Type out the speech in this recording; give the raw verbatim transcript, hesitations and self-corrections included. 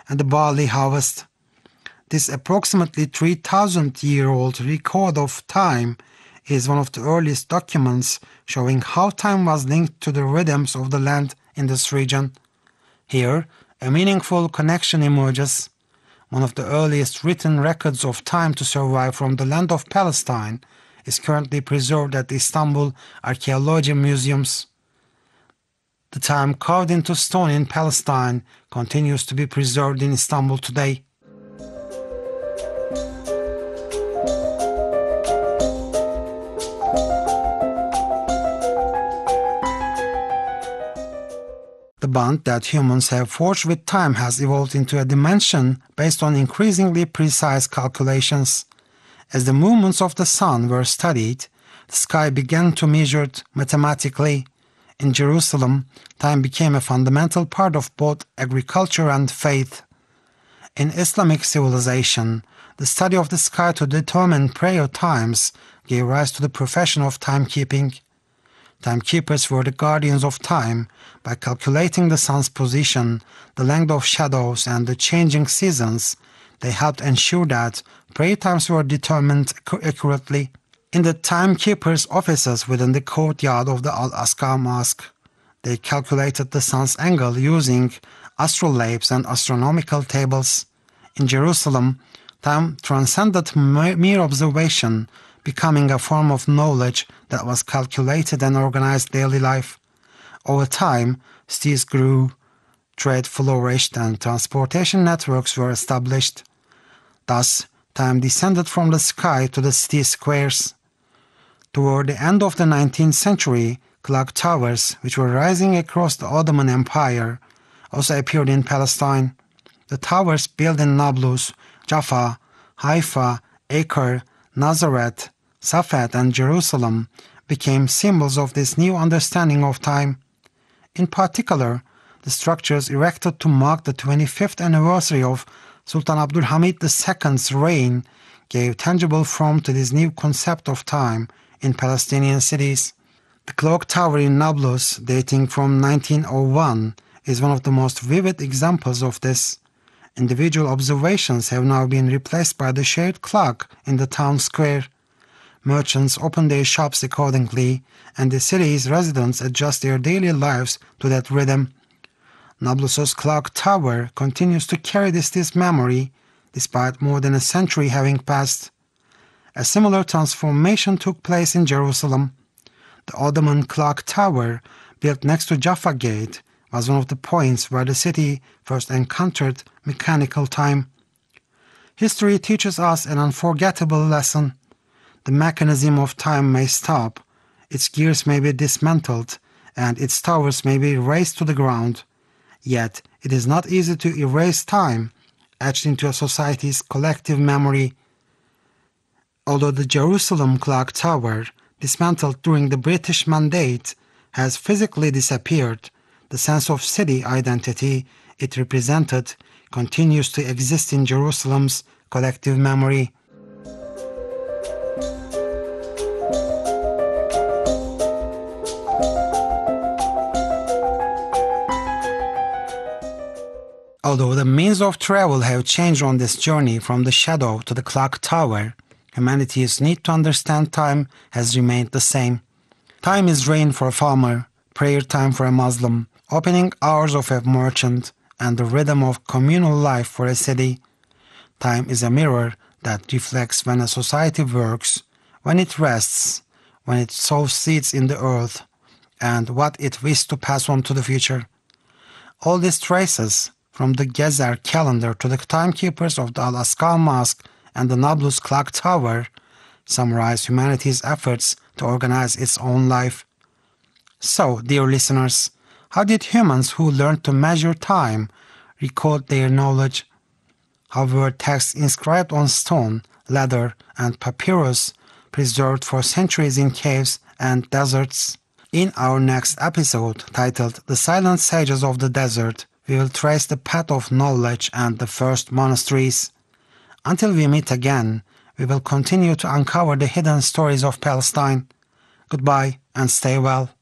and the barley harvest. This approximately three thousand year old record of time is one of the earliest documents showing how time was linked to the rhythms of the land in this region. Here, a meaningful connection emerges. One of the earliest written records of time to survive from the land of Palestine is currently preserved at the Istanbul Archaeology Museums. The time carved into stone in Palestine continues to be preserved in Istanbul today. The bond that humans have forged with time has evolved into a dimension based on increasingly precise calculations. As the movements of the sun were studied, the sky began to be measured mathematically. In Jerusalem, time became a fundamental part of both agriculture and faith. In Islamic civilization, the study of the sky to determine prayer times gave rise to the profession of timekeeping. Timekeepers were the guardians of time by calculating the sun's position, the length of shadows, and the changing seasons. They helped ensure that prayer times were determined accurately. In the timekeepers' offices within the courtyard of the Al-Aqsa Mosque, they calculated the sun's angle using astrolabes and astronomical tables. In Jerusalem, time transcended mere observation, becoming a form of knowledge that was calculated and organized daily life. Over time, cities grew, trade flourished, and transportation networks were established. Thus, time descended from the sky to the city squares. Toward the end of the nineteenth century, clock towers, which were rising across the Ottoman Empire, also appeared in Palestine. The towers built in Nablus, Jaffa, Haifa, Acre, Nazareth, Safed, and Jerusalem became symbols of this new understanding of time. In particular, the structures erected to mark the twenty-fifth anniversary of Sultan Abdulhamid the Second's reign gave tangible form to this new concept of time in Palestinian cities. The clock tower in Nablus, dating from nineteen oh one, is one of the most vivid examples of this. Individual observations have now been replaced by the shared clock in the town square. Merchants open their shops accordingly, and the city's residents adjust their daily lives to that rhythm. Nablus's clock tower continues to carry this, this memory, despite more than a century having passed. A similar transformation took place in Jerusalem. The Ottoman clock tower, built next to Jaffa Gate, was one of the points where the city first encountered mechanical time. History teaches us an unforgettable lesson. The mechanism of time may stop, its gears may be dismantled, and its towers may be razed to the ground. Yet it is not easy to erase time, etched into a society's collective memory. Although the Jerusalem clock tower, dismantled during the British Mandate, has physically disappeared, the sense of city identity it represented continues to exist in Jerusalem's collective memory. Although the means of travel have changed on this journey from the shadow to the clock tower, humanity's need to understand time has remained the same. Time is rain for a farmer, prayer time for a Muslim, opening hours of a merchant, and the rhythm of communal life for a city. Time is a mirror that reflects when a society works, when it rests, when it sows seeds in the earth, and what it wishes to pass on to the future. All these traces, from the Gezer calendar to the timekeepers of the Al-Aqsa Mosque and the Nablus clock tower, summarize humanity's efforts to organize its own life. So, dear listeners, how did humans who learned to measure time record their knowledge? How were texts inscribed on stone, leather, and papyrus preserved for centuries in caves and deserts? In our next episode, titled The Silent Sages of the Desert, we will trace the path of knowledge and the first monasteries. Until we meet again, we will continue to uncover the hidden stories of Palestine. Goodbye and stay well.